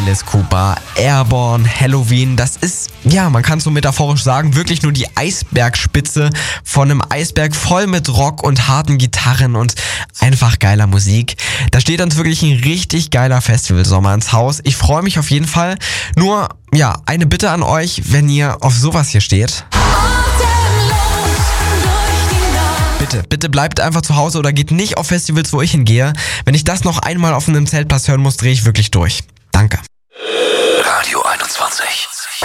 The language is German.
Alice Cooper, Airborne, Helloween. Das ist, ja, man kann es so metaphorisch sagen, wirklich nur die Eisbergspitze von einem Eisberg voll mit Rock und harten Gitarren und einfach geiler Musik. Da steht uns wirklich ein richtig geiler Festivalsommer ins Haus. Ich freue mich auf jeden Fall. Nur, ja, eine Bitte an euch, wenn ihr auf sowas hier steht. Bitte bleibt einfach zu Hause oder geht nicht auf Festivals, wo ich hingehe. Wenn ich das noch einmal auf einem Zeltpass hören muss, drehe ich wirklich durch. Danke.